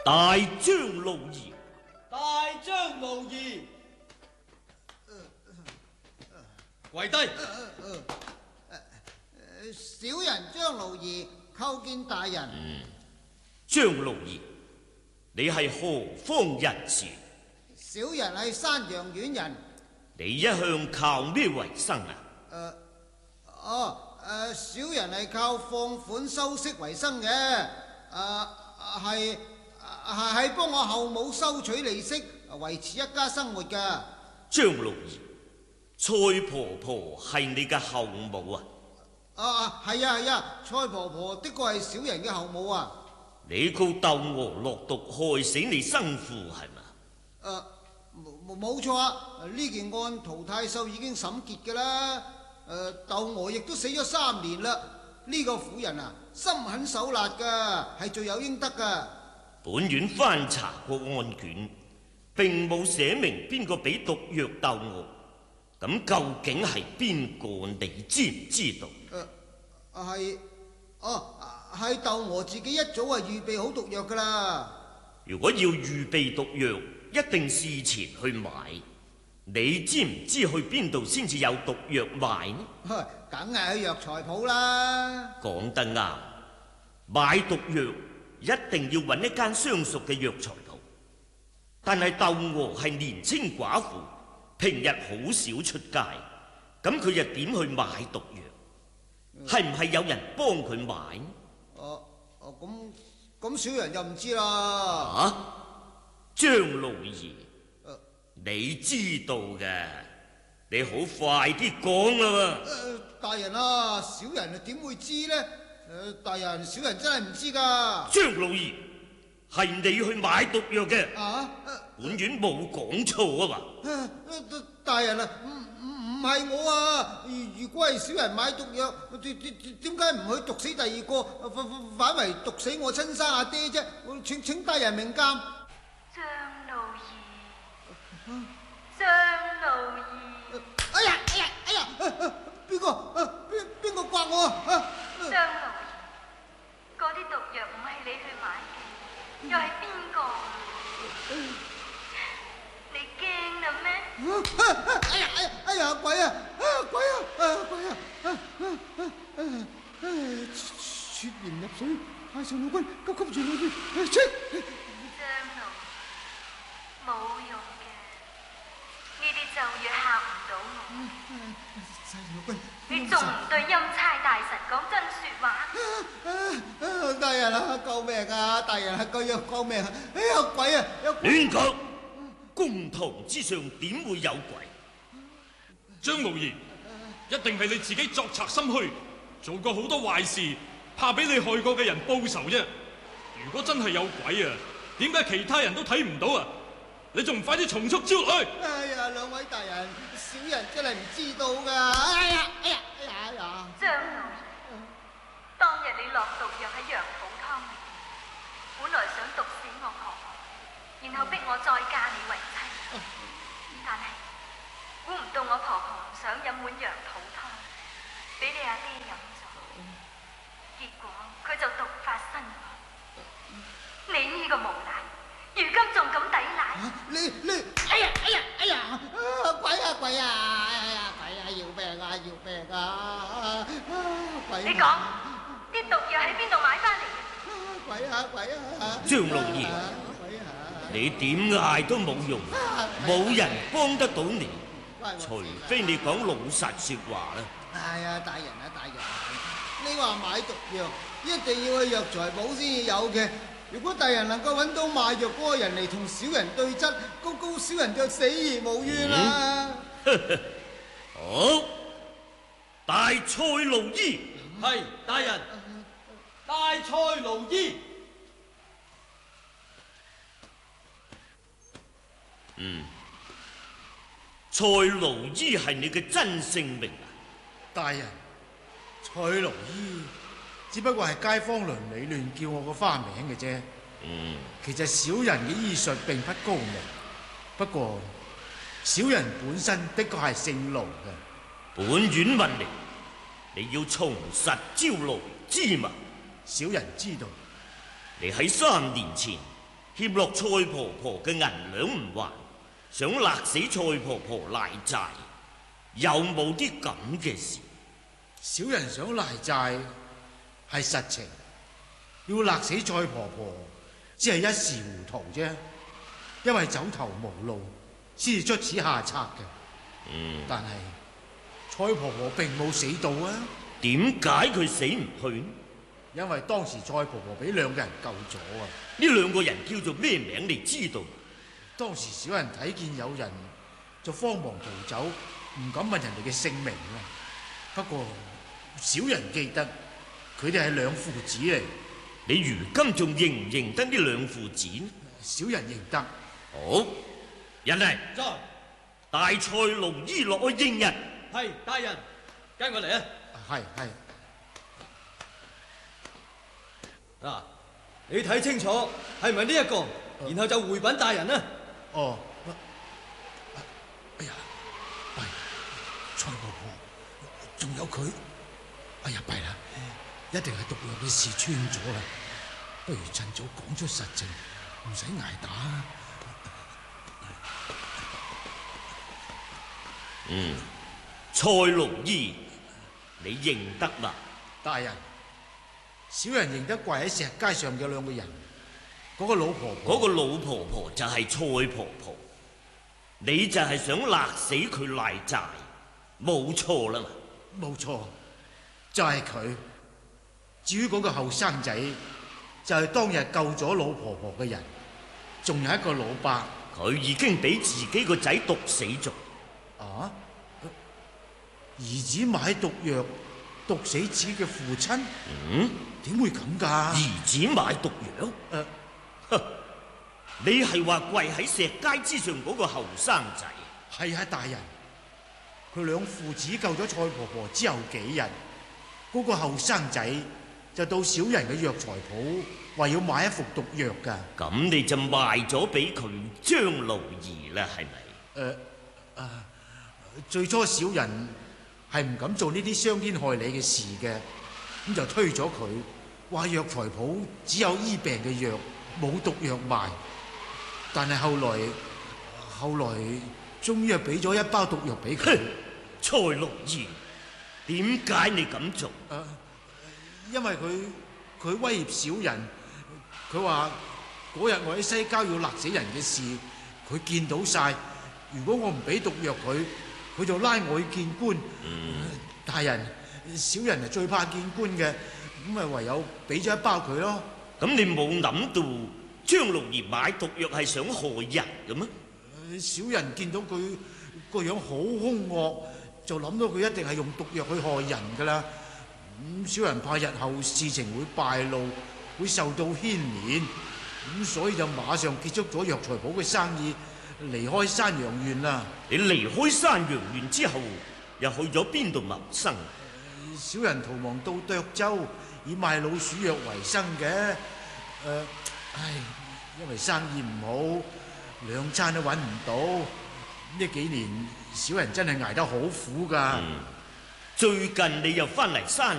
大張路兒， 大張路兒，跪低。 小人張路兒叩見大人。 張路兒，你係何方人士？ 小人係山陽縣人。 你一向靠咩為生啊？ 小人係靠放款收息為生嘅。係幫我後母收取利息，維持一家生活噶。 張路兒，蔡婆婆係你嘅後母啊？ 係啊，蔡婆婆的確係小人嘅後母啊。 你告竇娥落毒害死你生父係嘛？ 冇錯啊！呢件案陶太守已經審結噶啦。竇娥亦都死咗3年啦。呢個婦人啊，心狠手辣噶，係罪有應得噶。 本院翻查過案卷，並冇寫明邊個俾毒藥竇娥。咁究竟係邊個？你知唔知道？ 係竇娥自己一早係預備好毒藥噶啦。 如果要預備毒藥，一定事前去買。你知唔知去邊度先至有毒藥賣呢？ 梗係去藥材鋪啦。 講得啱，買毒藥一定要揾一間相熟嘅藥材鋪。但係竇娥係年青寡婦，平日好少出街，咁佢又點去買毒藥？係唔係有人幫佢買呢？ 咁小人就唔知啦。 張路兒，你知道嘅，你好快啲講啦喎！ 大人啊，小人點會知呢？大人，小人真係唔知噶。 張路兒，係你去買毒藥嘅。本院冇講錯啊嘛。 大人啊，唔係我啊！如果係小人買毒藥，點解唔去毒死第二個，反為毒死我親生阿爹啫？請大人明鑑。 張路兒，張路兒。 哎呀！邊個刮我啊？ 張路兒，嗰啲毒藥唔係你去買嘅，又係邊個？你驚啦咩？ 哎呀！鬼啊！出言入水，太上老君急住裏邊。 張路兒，冇用嘅，呢啲咒語嚇唔到我。 太上老君， 你仲唔對欽差大臣講真說話？ 大人啊，救命啊！大人啊，救命啊！哎呀，鬼啊！ 亂講！公堂之上點會有鬼？ 張路兒，一定係你自己作賊心虛，做過好多壞事，怕俾你害過嘅人報仇啫。如果真係有鬼啊，點解其他人都睇唔到啊？你仲唔快啲從速招來！ 哎呀，兩位大人，小人真係唔知道噶。哎呀！ 張路兒，當日你落毒藥喺羊肚湯裏，本來想毒死我婆婆，然後逼我再嫁你為妻，但係估唔到我婆婆唔想飲碗羊肚湯，俾你阿爹飲咗，結果佢就毒發身亡。你呢個無賴，如今仲敢抵賴？ 你哎呀！鬼啊！要命啊！鬼！ 你講啲毒藥喺邊度買翻嚟嘅？ 鬼啊！ 張路兒，你點嗌都冇用，冇人幫得到你，除非你講老實說話啦。 哎呀，大人，你話買毒藥一定要去藥材鋪先至有嘅。如果大人能夠揾到賣藥嗰個人嚟同小人對質，高小人就死而無怨啦。 好，大蔡盧醫。 係大人，大蔡盧醫。 蔡盧醫係你嘅真姓名啊？ 大人，蔡盧醫只不過係街坊鄰里亂叫我個花名嘅啫。其實小人嘅醫術並不高明，不過小人本身的確係姓盧嘅。 本院問你要從實招來，知嘛？ 小人知道。 你喺3年前欠落蔡婆婆嘅銀兩唔還，想勒死蔡婆婆賴債，有冇啲咁嘅事？ 小人想賴債係實情，要勒死蔡婆婆只係一時糊塗啫，因為走投無路先至出此下策嘅。但係蔡婆婆並冇死到啊！ 點解佢死唔去？ 因為當時蔡婆婆俾兩個人救咗啊！ 呢兩個人叫做咩名？你知道？ 當時小人睇見有人就慌忙逃走，唔敢問人哋嘅姓名啊。不過小人記得佢哋係兩父子嚟。 你如今仲認唔認得呢兩父子？ 小人認得。 好，人嚟， 在大蔡龍醫落去應人。 係大人，跟我嚟啊！ 係。 嗱，你睇清楚係咪呢一個，然後就回稟大人啦。 哦，哎呀，弊，蔡婆婆，仲有佢，哎呀弊啦，一定係毒藥嘅事穿咗啦，不如趁早講出實情，唔使挨打。 蔡龍醫，你認得嘛？ 大人，小人認得跪喺石階上嘅兩個人，嗰個老婆婆， 嗰個老婆婆就係蔡婆婆，你就係想勒死佢賴債，冇錯啦嘛。 冇錯，就係佢。至於嗰個後生仔，就係當日救咗老婆婆嘅人，仲有一個老伯， 佢已經俾自己個仔毒死咗。 啊？兒子買毒藥毒死自己嘅父親？點會咁㗎？ 兒子買毒藥？你係話跪喺石階之上嗰個後生仔？ 係啊，大人。佢兩父子救咗蔡婆婆之後幾日，嗰個後生仔就到小人嘅藥材鋪，話要買一服毒藥㗎。 咁你就賣咗俾佢張老兒啦，係咪？ 最初小人係唔敢做呢啲傷天害理嘅事嘅，咁就推咗佢，話藥材鋪只有醫病嘅藥，冇毒藥賣。但係後來終於係俾咗一包毒藥俾佢。 蔡龍兒，點解你咁做？ 因為佢威脅小人，佢話嗰日我喺西郊要勒死人嘅事，佢見到晒。如果我唔俾毒藥佢就拉我去見官。大人，小人係最怕見官嘅，咁咪唯有俾咗一包佢咯。 咁你冇諗到張龍兒買毒藥係想害人嘅咩？ 小人見到佢個樣好兇惡，就諗到佢一定係用毒藥去害人㗎啦。小人怕日後事情會敗露，會受到牽連，咁所以就馬上結束咗藥材鋪嘅生意，離開山陽縣啦。 你離開山陽縣之後，又去咗邊度謀生？ 小人逃亡到涿州，以賣老鼠藥為生嘅。因為生意唔好，兩餐都揾唔到。呢幾年小人真係捱得好苦㗎。 最近你又翻嚟山